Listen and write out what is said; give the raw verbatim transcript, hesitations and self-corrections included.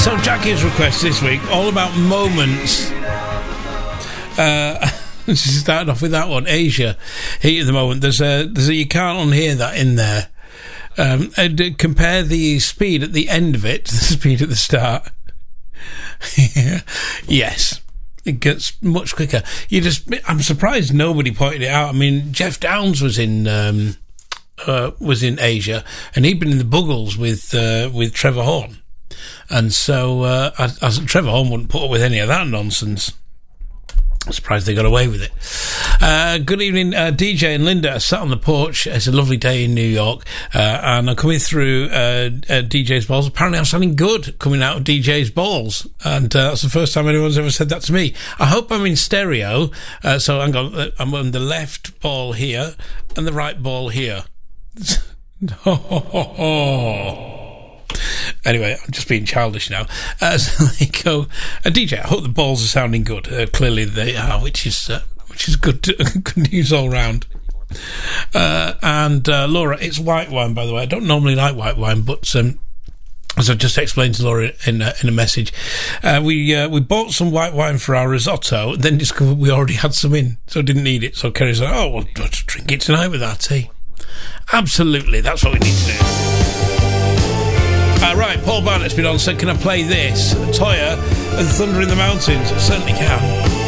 So Jackie's request this week, all about moments. Uh, she started off with that one, Asia, Heat of the Moment. There's a, there's a, you can't unhear that in there. Um, and uh, compare the speed at the end of it to the speed at the start. Yes, it gets much quicker. You just, I'm surprised nobody pointed it out. I mean, Jeff Downs was in, um, uh, was in Asia, and he'd been in the Buggles with, uh, with Trevor Horn. And so, uh, I, I, Trevor Horn wouldn't put up with any of that nonsense. I'm surprised they got away with it. Uh, good evening, uh, D J and Linda are sat on the porch. It's a lovely day in New York, uh, and I'm coming through uh, uh, D J's balls. Apparently I'm sounding good coming out of D J's balls, and uh, that's the first time anyone's ever said that to me. I hope I'm in stereo, uh, so I'm, going, I'm on the left ball here and the right ball here. Anyway, I'm just being childish now. Uh, so they go, uh, D J, I hope the balls are sounding good. Uh, clearly they are, which is uh, which is good, to, good news all round. Uh, and uh, Laura, it's white wine, by the way. I don't normally like white wine, but um, as I just explained to Laura in a, in a message, uh, we uh, we bought some white wine for our risotto, then discovered we already had some in, so didn't need it. So Kerry's like, oh, well, let's drink it tonight with our tea. Absolutely, that's what we need to do. Uh, right, Paul Barnett's been on, said, can I play this? Toya and Thunder in the Mountains. I certainly can.